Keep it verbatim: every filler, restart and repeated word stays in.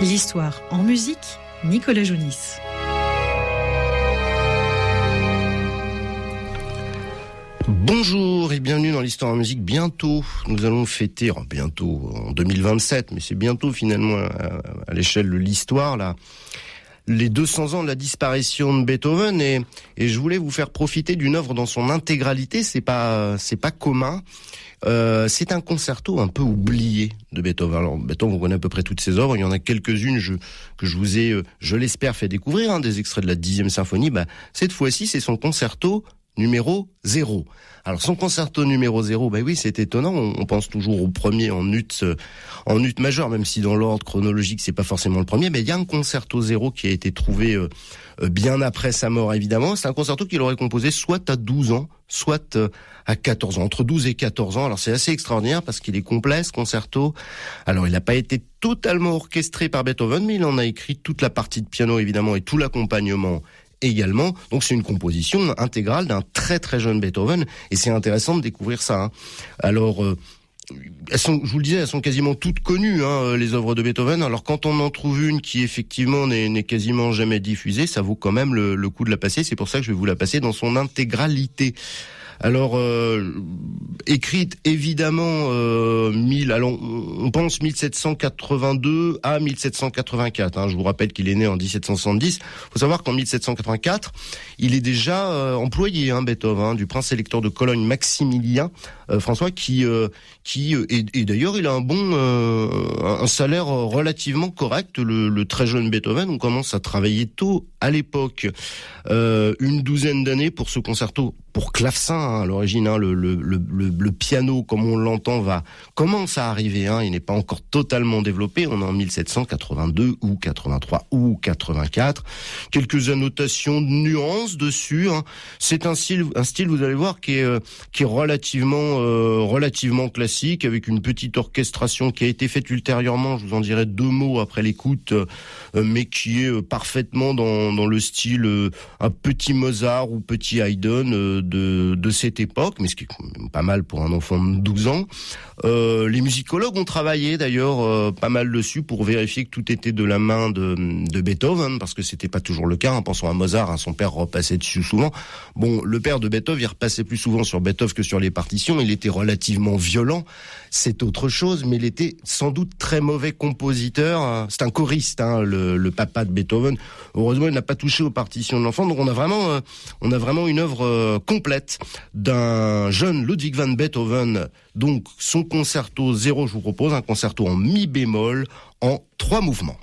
L'histoire en musique, Nicolas Jounis. Bonjour et bienvenue dans l'histoire en musique. Bientôt, nous allons fêter, oh, bientôt en deux mille vingt-sept, mais c'est bientôt finalement à, à l'échelle de l'histoire, là, les deux cents ans de la disparition de Beethoven, et, et je voulais vous faire profiter d'une œuvre dans son intégralité. C'est pas, c'est pas commun. Euh, c'est un concerto un peu oublié de Beethoven. Alors Beethoven, on connaît à peu près toutes ses œuvres. Il y en a quelques-unes je, que je vous ai, je l'espère, fait découvrir, hein, des extraits de la dixième symphonie. Bah, cette fois-ci, c'est son concerto numéro zéro. Alors son concerto numéro zéro, bah oui, c'est étonnant, on, on pense toujours au premier en ut euh, en ut majeur, même si dans l'ordre chronologique c'est pas forcément le premier, mais il y a un concerto zéro qui a été trouvé euh, euh, bien après sa mort évidemment. C'est un concerto qu'il aurait composé soit à douze ans, soit euh, à quatorze ans, entre douze et quatorze ans. Alors c'est assez extraordinaire parce qu'il est complet ce concerto. Alors il n'a pas été totalement orchestré par Beethoven, mais il en a écrit toute la partie de piano évidemment et tout l'accompagnement également. Donc c'est une composition intégrale d'un très très jeune Beethoven, et c'est intéressant de découvrir ça. Hein. Alors, euh, elles sont, je vous le disais, elles sont quasiment toutes connues, hein, les œuvres de Beethoven. Alors quand on en trouve une qui effectivement n'est, n'est quasiment jamais diffusée, ça vaut quand même le, le coup de la passer. C'est pour ça que je vais vous la passer dans son intégralité. Alors, euh, écrite évidemment, euh, mille, alors, on pense mille sept cent quatre-vingt-deux à mille sept cent quatre-vingt-quatre. Hein, je vous rappelle qu'il est né en dix-sept cent soixante-dix. Il faut savoir qu'en mille sept cent quatre-vingt-quatre, il est déjà euh, employé, hein, Beethoven, hein, du prince électeur de Cologne Maximilien euh, François, qui, euh, qui euh, et, et d'ailleurs, il a un bon, euh, un salaire relativement correct. Le, le très jeune Beethoven, on commence à travailler tôt à l'époque, euh, une douzaine d'années pour ce concerto pour clavecin, hein, à l'origine, hein, le, le, le, le piano, comme on l'entend, va commence à arriver. Hein, il n'est pas encore totalement développé. On est en mille sept cent quatre-vingt-deux ou quatre-vingt-trois ou quatre-vingt-quatre. Quelques annotations de nuances dessus. Hein. C'est un style, un style, vous allez voir, qui est, euh, qui est relativement, euh, relativement classique, avec une petite orchestration qui a été faite ultérieurement. Je vous en dirai deux mots après l'écoute, euh, mais qui est euh, parfaitement dans, dans le style euh, un petit Mozart ou petit Haydn. Euh, De, de cette époque, mais ce qui est quand même pas mal pour un enfant de douze ans. Euh, les musicologues ont travaillé d'ailleurs euh, pas mal dessus pour vérifier que tout était de la main de, de Beethoven, parce que c'était pas toujours le cas. Hein. Pensons à Mozart, hein, son père repassait dessus souvent. Bon, le père de Beethoven, il repassait plus souvent sur Beethoven que sur les partitions. Il était relativement violent, c'est autre chose, mais il était sans doute très mauvais compositeur. C'est un choriste, hein, le, le papa de Beethoven. Heureusement, il n'a pas touché aux partitions de l'enfant, donc on a vraiment, euh, on a vraiment une œuvre euh, complète d'un jeune Ludwig van Beethoven. Donc son concerto zéro, je vous propose un concerto en mi bémol en trois mouvements.